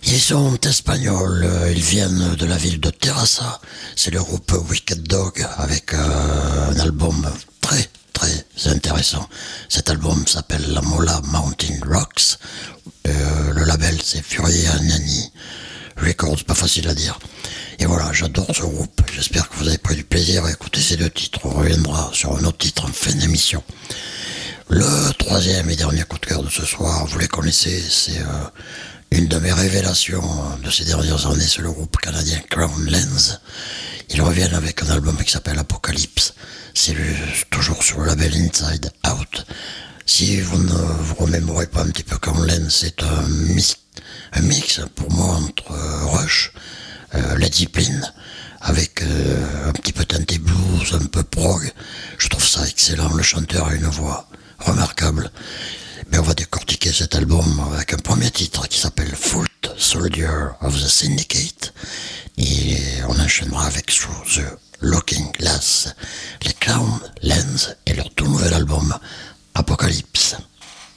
Ils sont espagnols, ils viennent de la ville de Terrassa. C'est le groupe Wicked Dog avec un album très très intéressant. Cet album s'appelle La Mola Mountain Rocks. Le label c'est Fury Anani Records, pas facile à dire. Et voilà, j'adore ce groupe. J'espère que vous avez pris du plaisir à écouter ces deux titres. On reviendra sur un autre titre en fin d'émission. Le troisième et dernier coup de cœur de ce soir, vous les connaissez, c'est une de mes révélations de ces dernières années, c'est le groupe canadien Crown Lens. Ils reviennent avec un album qui s'appelle Apocalypse. C'est toujours sur le label Inside Out. Si vous ne vous remémorez pas un petit peu Crown Lens, c'est un mix pour moi entre Rush, Led Zeppelin, avec un petit peu teinté blues, un peu prog. Je trouve ça excellent. Le chanteur a une voix remarquable. Mais on va décortiquer cet album avec un premier titre qui s'appelle Foot Soldier of the Syndicate. Et on enchaînera avec Through the Looking Glass, les Crown Lens et leur tout nouvel album Apocalypse.